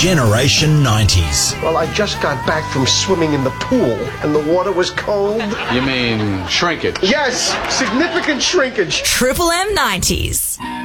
Generation 90s. Well, I just got back from swimming in the pool, and the water was cold. You mean shrinkage? Yes, significant shrinkage. Triple M 90s.